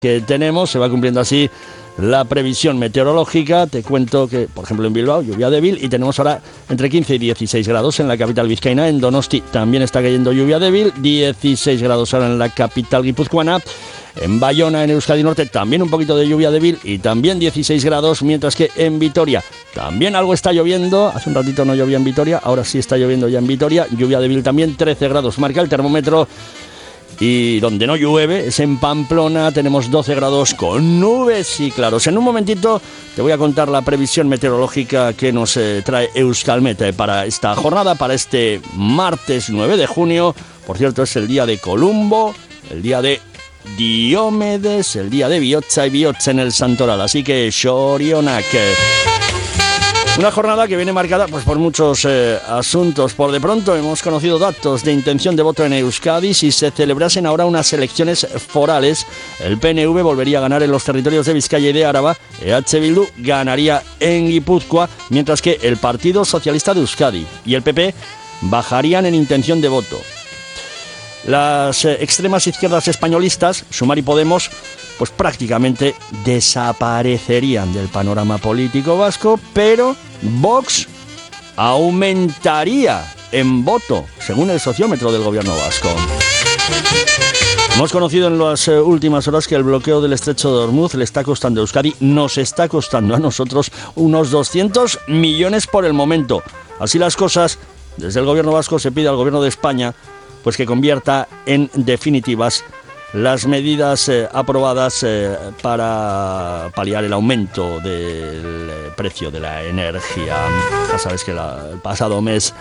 que tenemos. Se va cumpliendo así la previsión meteorológica. Te cuento que, por ejemplo, en Bilbao, lluvia débil, y tenemos ahora entre 15 y 16 grados en la capital vizcaína. En Donosti también está cayendo lluvia débil, 16 grados ahora en la capital guipuzcoana. En Bayona, en Euskadi Norte, también un poquito de lluvia débil y también 16 grados, mientras que en Vitoria también algo está lloviendo. Hace un ratito no llovía en Vitoria, ahora sí está lloviendo ya en Vitoria. Lluvia débil también, 13 grados marca el termómetro. Y donde no llueve es en Pamplona, tenemos 12 grados con nubes y claros. En un momentito te voy a contar la previsión meteorológica que nos trae Euskalmet para esta jornada, para este martes 9 de junio. Por cierto, es el día de Columbo, el día de Diomedes, el día de Biotza y Biotza en el Santoral, así que Xorionak. Una jornada que viene marcada pues por muchos asuntos. Por de pronto hemos conocido datos de intención de voto en Euskadi. Si se celebrasen ahora unas elecciones forales, el PNV volvería a ganar en los territorios de Vizcaya y de Áraba, EH Bildu ganaría en Guipúzcoa, mientras que el Partido Socialista de Euskadi y el PP bajarían en intención de voto. Las extremas izquierdas españolistas, Sumar y Podemos, pues prácticamente desaparecerían del panorama político vasco, pero Vox aumentaría en voto, según el sociómetro del gobierno vasco. Hemos conocido en las últimas horas que el bloqueo del estrecho de Ormuz le está costando a Euskadi, nos está costando a nosotros unos 200 millones por el momento. Así las cosas, desde el gobierno vasco se pide al gobierno de España pues que convierta en definitivas las medidas aprobadas para paliar el aumento del precio de la energía. Ya sabes que el pasado mes,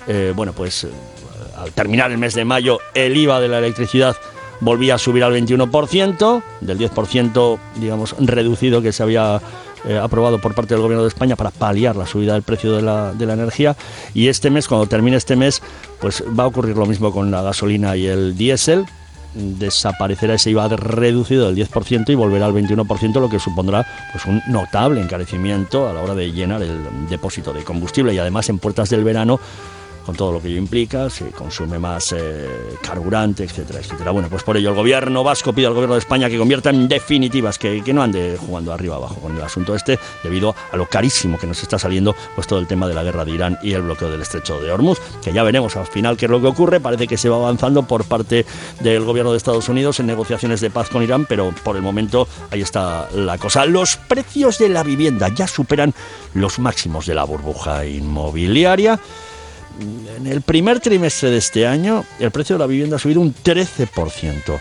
al terminar el mes de mayo, el IVA de la electricidad volvía a subir al 21%, del 10%, digamos, reducido que se había aprobado por parte del gobierno de España para paliar la subida del precio de la energía. Y este mes, cuando termine este mes, pues va a ocurrir lo mismo con la gasolina y el diésel. Desaparecerá ese IVA reducido del 10% y volverá al 21%, lo que supondrá pues un notable encarecimiento a la hora de llenar el depósito de combustible. Y además, en puertas del verano, con todo lo que ello implica, se consume más carburante, etcétera, etcétera. Bueno, pues por ello el gobierno vasco pide al gobierno de España que convierta en definitivas, que no ande jugando arriba abajo con el asunto este, debido a lo carísimo que nos está saliendo pues todo el tema de la guerra de Irán y el bloqueo del estrecho de Ormuz, que ya veremos al final qué es lo que ocurre. Parece que se va avanzando por parte del gobierno de Estados Unidos en negociaciones de paz con Irán, pero por el momento ahí está la cosa. Los precios de la vivienda ya superan los máximos de la burbuja inmobiliaria. En el primer trimestre de este año, el precio de la vivienda ha subido un 13%.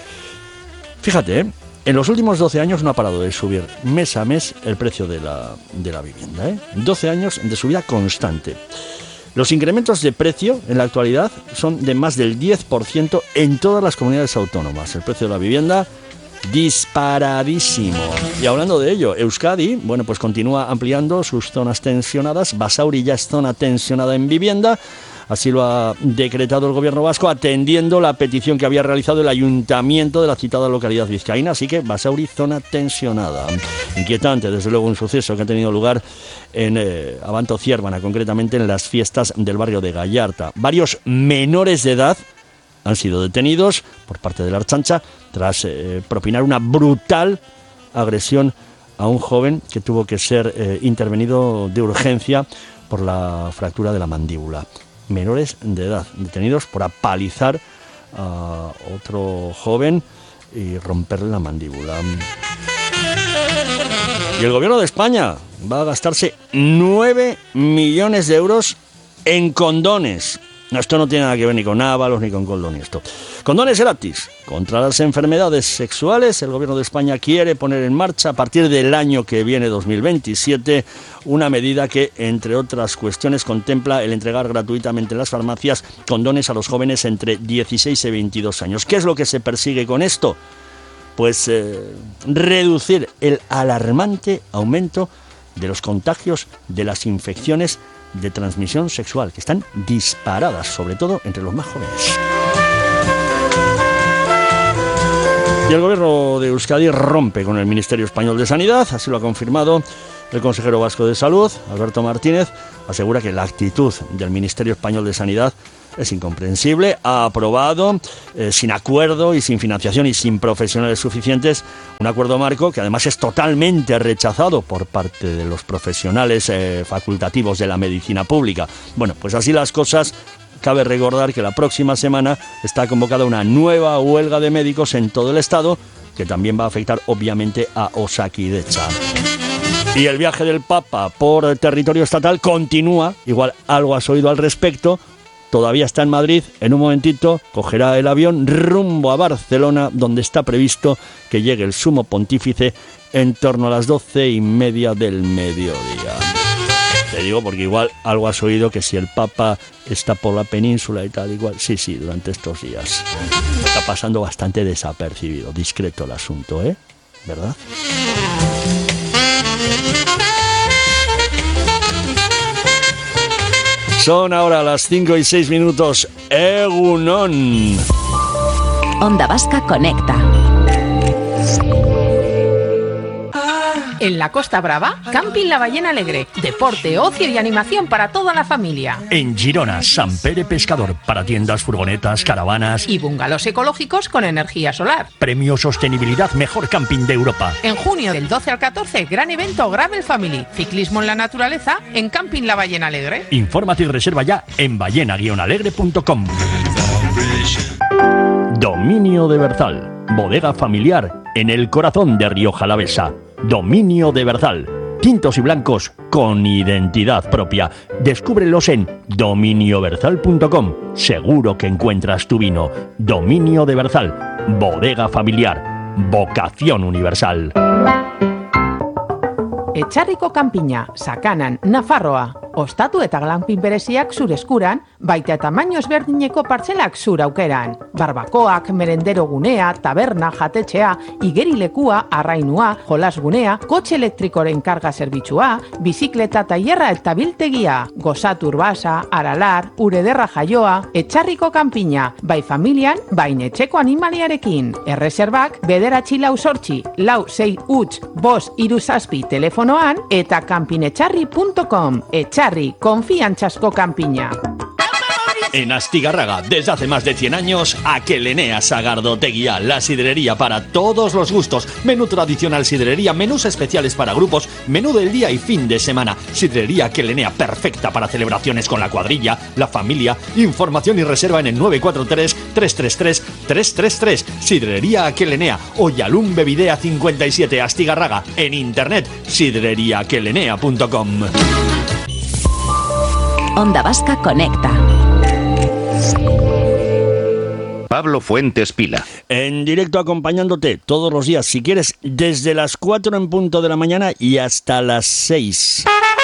Fíjate, en los últimos 12 años no ha parado de subir mes a mes el precio de la vivienda. 12 años de subida constante. Los incrementos de precio en la actualidad son de más del 10% en todas las comunidades autónomas. El precio de la vivienda disparadísimo. Y hablando de ello, Euskadi, pues continúa ampliando sus zonas tensionadas. Basauri ya es zona tensionada en vivienda. Así lo ha decretado el gobierno vasco, atendiendo la petición que había realizado el ayuntamiento de la citada localidad vizcaína. Así que Basauri, zona tensionada. Inquietante, desde luego, un suceso que ha tenido lugar en Abanto Ziérvana, concretamente en las fiestas del barrio de Gallarta. Varios menores de edad han sido detenidos por parte de la Ertzaintza tras propinar una brutal agresión a un joven que tuvo que ser intervenido de urgencia por la fractura de la mandíbula. Menores de edad detenidos por apalizar a otro joven y romperle la mandíbula. Y el gobierno de España va a gastarse 9 millones de euros en condones. No, esto no tiene nada que ver ni con Ábalos ni con Coldo ni esto. Condones gratis contra las enfermedades sexuales. El gobierno de España quiere poner en marcha a partir del año que viene, 2027, una medida que, entre otras cuestiones, contempla el entregar gratuitamente en las farmacias condones a los jóvenes entre 16 y 22 años. ¿Qué es lo que se persigue con esto? Pues reducir el alarmante aumento de los contagios de las infecciones de transmisión sexual, que están disparadas, sobre todo entre los más jóvenes. Y el gobierno de Euskadi rompe con el Ministerio Español de Sanidad, así lo ha confirmado el consejero vasco de Salud, Alberto Martínez. Asegura que la actitud del Ministerio Español de Sanidad Es incomprensible, ha aprobado, sin acuerdo y sin financiación y sin profesionales suficientes, un acuerdo marco que además es totalmente rechazado por parte de los profesionales facultativos de la medicina pública. Bueno, pues así las cosas. Cabe recordar que la próxima semana está convocada una nueva huelga de médicos en todo el estado, que también va a afectar obviamente a Osakidetza. Y el viaje del Papa por territorio estatal continúa, igual algo has oído al respecto, todavía está en Madrid, en un momentito cogerá el avión rumbo a Barcelona, donde está previsto que llegue el sumo pontífice en torno a las 12:30 del mediodía. Te digo porque igual algo has oído que si el Papa está por la península y tal, igual, sí, durante estos días. Está pasando bastante desapercibido, discreto el asunto, ¿verdad? Son ahora las 5:06. Egunon. Onda Vasca Conecta. En la Costa Brava, Camping La Ballena Alegre. Deporte, ocio y animación para toda la familia. En Girona, Sant Pere Pescador, para tiendas, furgonetas, caravanas y bungalows ecológicos con energía solar. Premio Sostenibilidad Mejor Camping de Europa. En junio del 12 al 14, gran evento Gravel Family. Ciclismo en la naturaleza en Camping La Ballena Alegre. Infórmate y reserva ya en ballena-alegre.com. Dominio de Berzal, bodega familiar en el corazón de Rioja Alavesa. Dominio de Berzal, tintos y blancos con identidad propia. Descúbrelos en dominioberzal.com. Seguro que encuentras tu vino. Dominio de Berzal, bodega familiar, vocación universal. Etxarriko kanpina, Sakanan, Nafarroa. Ostatu eta glampin bereziak zure eskuran, baita tamaino ezberdineko partzelak zure aukeran. Barbakoak, merendero gunea, taberna, jatetxea, igerilekua, arrainua, jolasgunea, kotxe elektrikoren karga zerbitzua, bizikleta tailerra eta biltegia, gozatu urbasa, aralar, urederra jaioa, Etxarriko kanpina, bai familian, bai etxeko animaliarekin. Erreserbak, 9 lau 6 huts 5 3 7 telefonoan eta campinetxarri.com. Etxarri, konfiantzazko kanpina. En Astigarraga, desde hace más de 100 años, Aquelenea Sagardoteguía, la sidrería para todos los gustos. Menú tradicional sidrería, menús especiales para grupos, menú del día y fin de semana. Sidrería Aquelenea, perfecta para celebraciones con la cuadrilla, la familia. Información y reserva en el 943-333-333. Sidrería Aquelenea, Oyalum Bevidea 57, Astigarraga. En internet, sidreriaaquelenea.com. Onda Vasca Conecta. Pablo Fuentes Pila. En directo acompañándote todos los días, si quieres, desde las 4 en punto de la mañana y hasta las 6.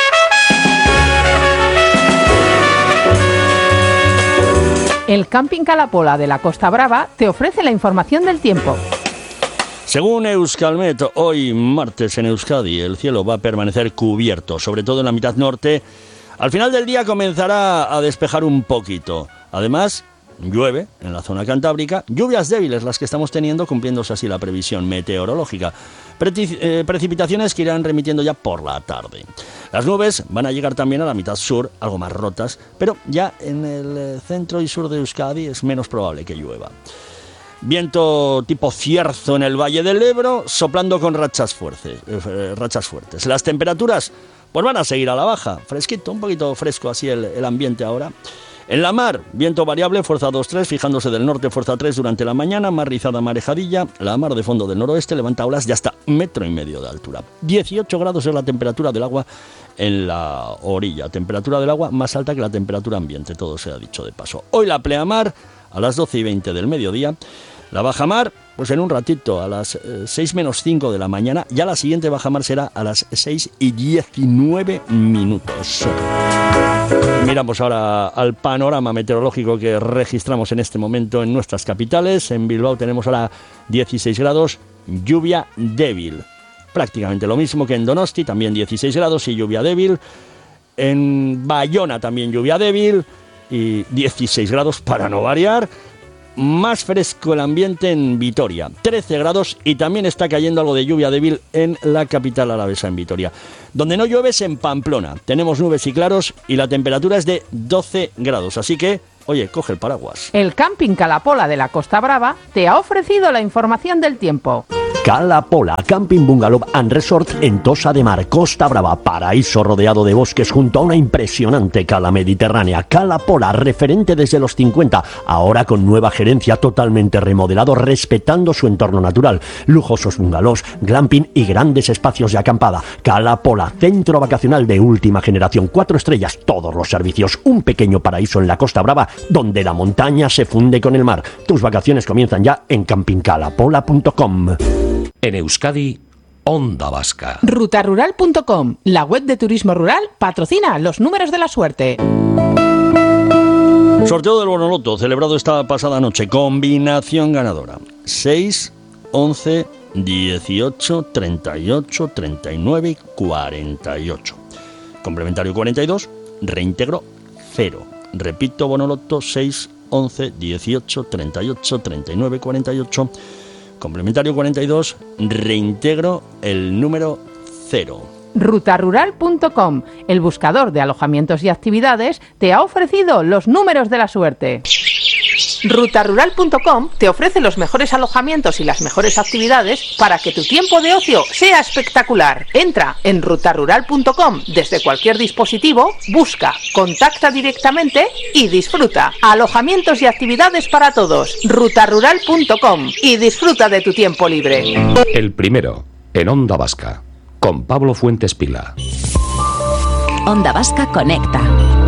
El Camping Calapola de la Costa Brava te ofrece la información del tiempo. Según Euskalmet, hoy martes en Euskadi el cielo va a permanecer cubierto, sobre todo en la mitad norte. Al final del día comenzará a despejar un poquito. Además, llueve en la zona cantábrica, lluvias débiles las que estamos teniendo, cumpliéndose así la previsión meteorológica. Precipitaciones que irán remitiendo ya por la tarde. Las nubes van a llegar también a la mitad sur, algo más rotas, pero ya en el centro y sur de Euskadi es menos probable que llueva. Viento tipo cierzo en el Valle del Ebro, soplando con rachas fuertes. Las temperaturas pues van a seguir a la baja, fresquito, un poquito fresco así el ambiente ahora. En la mar, viento variable, fuerza 2-3, fijándose del norte, fuerza 3 durante la mañana, mar rizada, marejadilla. La mar de fondo del noroeste levanta olas de hasta 1,5 metros de altura. 18 grados es la temperatura del agua en la orilla. Temperatura del agua más alta que la temperatura ambiente, todo se ha dicho de paso. Hoy la pleamar a las 12:20 del mediodía. La bajamar, pues en un ratito, a las 6:05 de la mañana. Ya la siguiente bajamar será a las 6:19. Miramos ahora al panorama meteorológico que registramos en este momento en nuestras capitales. En Bilbao tenemos ahora 16 grados, lluvia débil. Prácticamente lo mismo que en Donosti, también 16 grados y lluvia débil. En Bayona también lluvia débil y 16 grados para no variar. Más fresco el ambiente en Vitoria, 13 grados y también está cayendo algo de lluvia débil en la capital alavesa, en Vitoria. Donde no llueve es en Pamplona, tenemos nubes y claros y la temperatura es de 12 grados, así que Oye, coge el paraguas. El Camping Calapola de la Costa Brava te ha ofrecido la información del tiempo. Calapola, Camping Bungalow and Resort en Tossa de Mar, Costa Brava, paraíso rodeado de bosques junto a una impresionante cala mediterránea. Calapola, referente desde los 50, ahora con nueva gerencia, totalmente remodelado, respetando su entorno natural. Lujosos bungalows, glamping y grandes espacios de acampada. Calapola, centro vacacional de última generación, 4 estrellas, todos los servicios, un pequeño paraíso en la Costa Brava, donde la montaña se funde con el mar. Tus vacaciones comienzan ya en campingcalapola.com. En Euskadi, Onda Vasca. Rutarural.com, la web de turismo rural, patrocina los números de la suerte. Sorteo del Bonoloto, celebrado esta pasada noche. Combinación ganadora: 6, 11, 18, 38, 39 y 48. Complementario 42, reintegro 0. Repito, Bonoloto 6, 11, 18, 38, 39, 48. Complementario 42, reintegro el número 0. Rutarural.com, el buscador de alojamientos y actividades, te ha ofrecido los números de la suerte. Rutarural.com te ofrece los mejores alojamientos y las mejores actividades para que tu tiempo de ocio sea espectacular. Entra en rutarural.com desde cualquier dispositivo, busca, contacta directamente y disfruta. Alojamientos y actividades para todos. Rutarural.com y disfruta de tu tiempo libre. El primero, en Onda Vasca, con Pablo Fuentes Pila. Onda Vasca Conecta.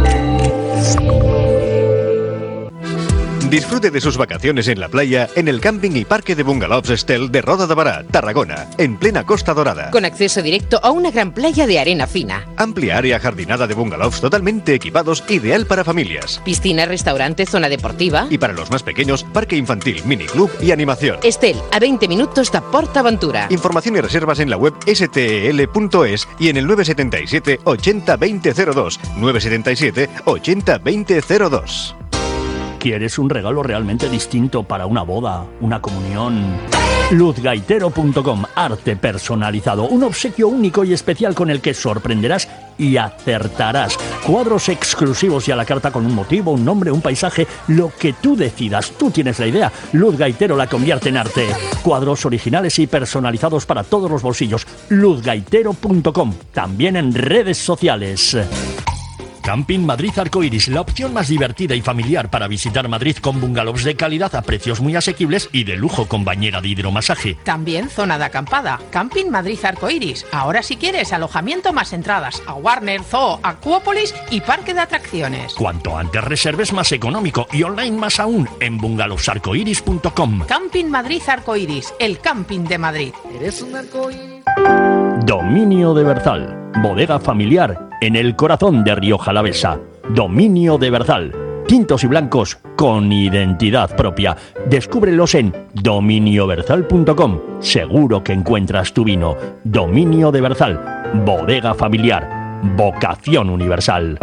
Disfrute de sus vacaciones en la playa en el camping y parque de bungalows Estel de Roda de Bará, Tarragona, en plena Costa Dorada. Con acceso directo a una gran playa de arena fina. Amplia área jardinada de bungalows totalmente equipados, ideal para familias. Piscina, restaurante, zona deportiva. Y para los más pequeños, parque infantil, miniclub y animación. Estel, a 20 minutos de PortAventura. Información y reservas en la web stel.es y en el 977 80 2002. 977 80 2002. ¿Quieres un regalo realmente distinto para una boda, una comunión? Luzgaitero.com, arte personalizado, un obsequio único y especial con el que sorprenderás y acertarás. Cuadros exclusivos y a la carta con un motivo, un nombre, un paisaje, lo que tú decidas. Tú tienes la idea. Luz Gaitero la convierte en arte. Cuadros originales y personalizados para todos los bolsillos. Luzgaitero.com, también en redes sociales. Camping Madrid Arcoiris, la opción más divertida y familiar para visitar Madrid, con bungalows de calidad a precios muy asequibles y de lujo con bañera de hidromasaje. También zona de acampada. Camping Madrid Arcoiris. Ahora si quieres alojamiento más entradas a Warner, Zoo, Acuópolis y parque de atracciones. Cuanto antes reserves, más económico, y online más aún en bungalowsarcoiris.com. Camping Madrid Arcoiris, el camping de Madrid. ¿Eres un arcoíris? Dominio de Berzal, bodega familiar en el corazón de Rioja Alavesa. Dominio de Berzal, tintos y blancos con identidad propia. Descúbrelos en dominioberzal.com. Seguro que encuentras tu vino. Dominio de Berzal, bodega familiar, vocación universal.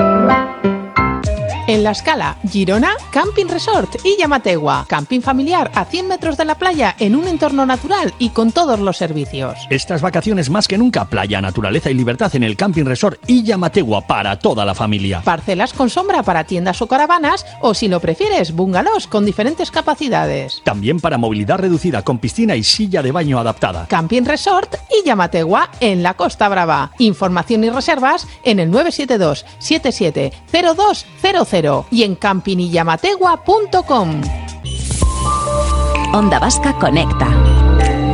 En La Escala, Girona, Camping Resort y Llamategua. Camping familiar a 100 metros de la playa en un entorno natural y con todos los servicios. Estas vacaciones más que nunca, playa, naturaleza y libertad en el Camping Resort y Llamategua para toda la familia. Parcelas con sombra para tiendas o caravanas, o si lo prefieres, bungalows con diferentes capacidades. También para movilidad reducida con piscina y silla de baño adaptada. Camping Resort y Llamategua en la Costa Brava. Información y reservas en el 972 77 0200 y en campingyamategua.com. Onda Vasca Conecta.